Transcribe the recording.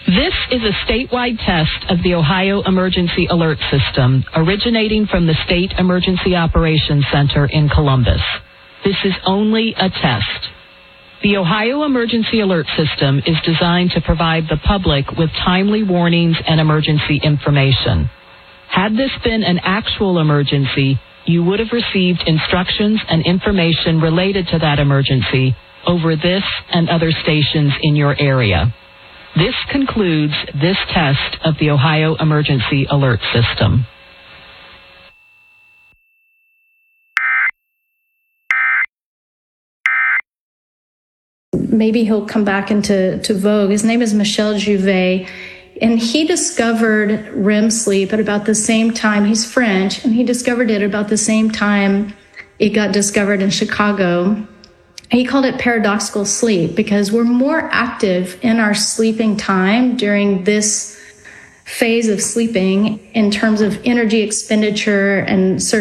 This is a statewide test of the Ohio Emergency Alert System, originating from the State Emergency Operations Center in Columbus. This is only a test. The Ohio Emergency Alert System is designed to provide the public with timely warnings and emergency information. Had this been an actual emergency, you would have received instructions and information related to that emergency over this and other stations in your area. This concludes this test of the Ohio Emergency Alert System. Maybe he'll come back into vogue. His name is Michel Jouvet, and he discovered REM sleep at about the same time. He's French, and he discovered it about the same time it got discovered in Chicago. He called it paradoxical sleep because we're more active in our sleeping time during this phase of sleeping in terms of energy expenditure and certain